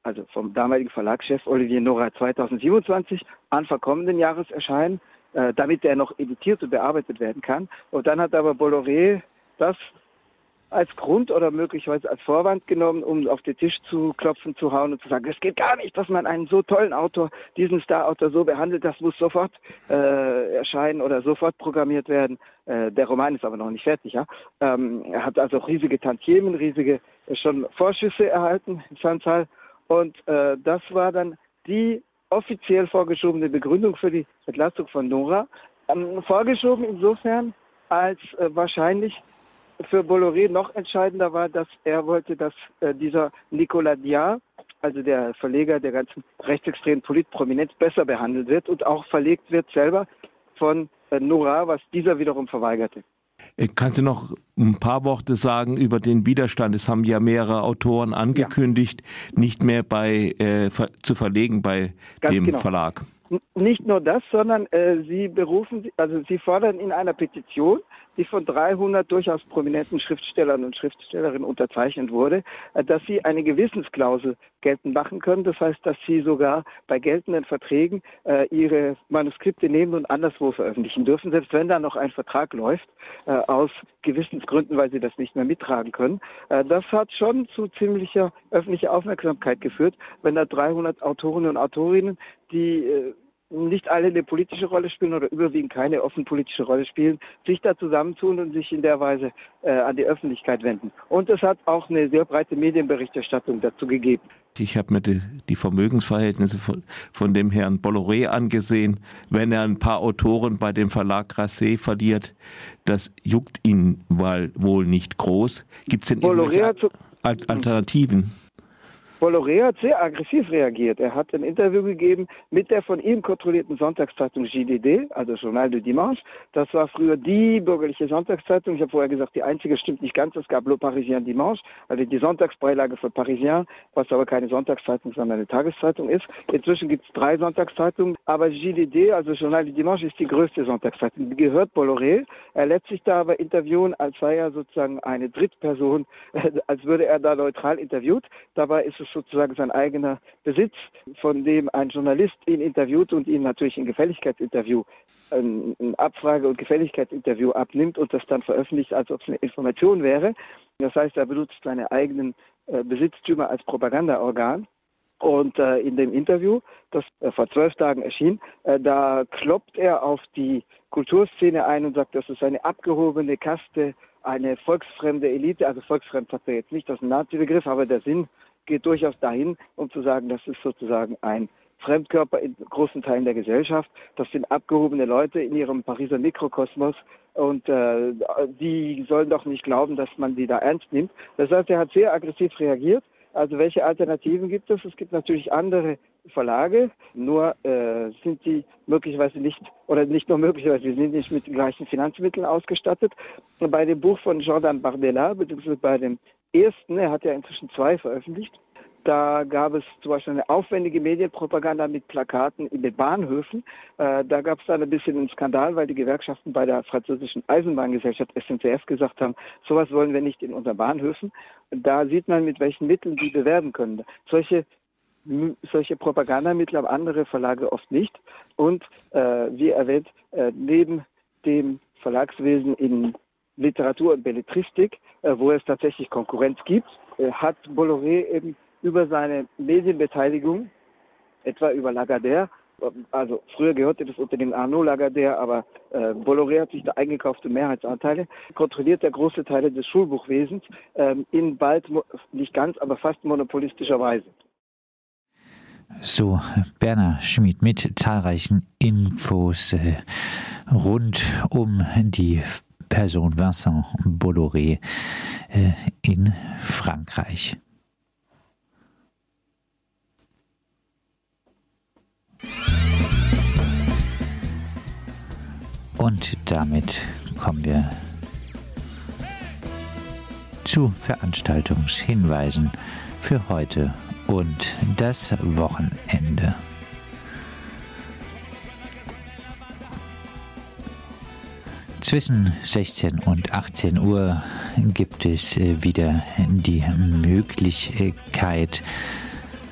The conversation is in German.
also vom damaligen Verlagschef Olivier Nora 2027, Anfang kommenden Jahres erscheinen, damit der noch editiert und bearbeitet werden kann. Und dann hat aber Bolloré das als Grund oder möglicherweise als Vorwand genommen, um auf den Tisch zu klopfen, zu hauen und zu sagen, es geht gar nicht, dass man einen so tollen Autor, diesen Star-Autor so behandelt, das muss sofort erscheinen oder sofort programmiert werden. Der Roman ist aber noch nicht fertig. Ja? Er hat also riesige Tantiemen, riesige schon Vorschüsse erhalten in Chantal. Und das war dann die offiziell vorgeschobene Begründung für die Entlassung von Nora. Vorgeschoben insofern, als wahrscheinlich für Bolloré noch entscheidender war, dass er wollte, dass dieser Nicolas Diard, also der Verleger der ganzen rechtsextremen Politprominenz, besser behandelt wird und auch verlegt wird selber von Nora, was dieser wiederum verweigerte. Kannst du noch ein paar Worte sagen über den Widerstand? Es haben ja mehrere Autoren angekündigt, nicht mehr zu verlegen bei dem Verlag. Nicht nur das, sondern sie fordern in einer Petition, die von 300 durchaus prominenten Schriftstellern und Schriftstellerinnen unterzeichnet wurde, dass sie eine Gewissensklausel geltend machen können. Das heißt, dass sie sogar bei geltenden Verträgen ihre Manuskripte nehmen und anderswo veröffentlichen dürfen, selbst wenn da noch ein Vertrag läuft, aus Gewissensgründen, weil sie das nicht mehr mittragen können. Das hat schon zu ziemlicher öffentlicher Aufmerksamkeit geführt, wenn da 300 Autorinnen und Autorinnen, die nicht alle eine politische Rolle spielen oder überwiegend keine offen politische Rolle spielen, sich da zusammentun und sich in der Weise an die Öffentlichkeit wenden. Und es hat auch eine sehr breite Medienberichterstattung dazu gegeben. Ich habe mir die Vermögensverhältnisse von dem Herrn Bolloré angesehen. Wenn er ein paar Autoren bei dem Verlag Grasset verliert, das juckt ihn wohl nicht groß. Gibt es denn irgendwelche Alternativen? Bolloré hat sehr aggressiv reagiert. Er hat ein Interview gegeben mit der von ihm kontrollierten Sonntagszeitung JDD, also Journal du Dimanche. Das war früher die bürgerliche Sonntagszeitung. Ich habe vorher gesagt, die einzige stimmt nicht ganz. Es gab Le Parisien Dimanche, also die Sonntagsbeilage für Parisien, was aber keine Sonntagszeitung, sondern eine Tageszeitung ist. Inzwischen gibt es 3 Sonntagszeitungen, aber JDD, also Journal du Dimanche, ist die größte Sonntagszeitung. Die gehört Bolloré. Er lässt sich da aber interviewen, als sei er sozusagen eine Drittperson, als würde er da neutral interviewt. Dabei ist es sozusagen sein eigener Besitz, von dem ein Journalist ihn interviewt und ihn natürlich ein Gefälligkeitsinterview, ein Abfrage- und Gefälligkeitsinterview abnimmt und das dann veröffentlicht, als ob es eine Information wäre. Das heißt, er benutzt seine eigenen Besitztümer als Propagandaorgan. Und in dem Interview, das vor 12 Tagen erschien, da kloppt er auf die Kulturszene ein und sagt, das ist eine abgehobene Kaste, eine volksfremde Elite. Also volksfremd hat er jetzt nicht, das ist ein Nazi-Begriff, aber der Sinn geht durchaus dahin, um zu sagen, das ist sozusagen ein Fremdkörper in großen Teilen der Gesellschaft. Das sind abgehobene Leute in ihrem Pariser Mikrokosmos und die sollen doch nicht glauben, dass man die da ernst nimmt. Das heißt, er hat sehr aggressiv reagiert. Also welche Alternativen gibt es? Es gibt natürlich andere Verlage, nur sind die möglicherweise nicht, oder nicht nur möglicherweise, sie sind nicht mit den gleichen Finanzmitteln ausgestattet. Und bei dem Buch von Jordan Bardella, beziehungsweise bei dem ersten, er hat ja inzwischen 2 veröffentlicht, da gab es zum Beispiel eine aufwendige Medienpropaganda mit Plakaten in den Bahnhöfen. Da gab es dann ein bisschen einen Skandal, weil die Gewerkschaften bei der französischen Eisenbahngesellschaft SNCF gesagt haben, sowas wollen wir nicht in unseren Bahnhöfen. Da sieht man, mit welchen Mitteln die bewerben können. Solche Propagandamittel haben andere Verlage oft nicht. Und wie erwähnt, neben dem Verlagswesen in Literatur und Belletristik, wo es tatsächlich Konkurrenz gibt, hat Bolloré eben über seine Medienbeteiligung, etwa über Lagardère, also früher gehörte das Unternehmen Arnaud Lagardère, aber Bolloré hat sich da eingekaufte Mehrheitsanteile, kontrolliert er große Teile des Schulbuchwesens in bald, nicht ganz, aber fast monopolistischer Weise. So, Bernhard Schmid mit zahlreichen Infos rund um die Person Vincent Bolloré in Frankreich. Und damit kommen wir zu Veranstaltungshinweisen für heute und das Wochenende. Zwischen 16 und 18 Uhr gibt es wieder die Möglichkeit,